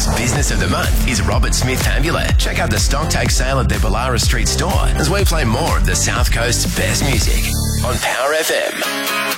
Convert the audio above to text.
Business of the Month is Robert Smith Ambulance. Check out the stock take sale at their Ballara Street store as we play more of the South Coast's best music on Power FM.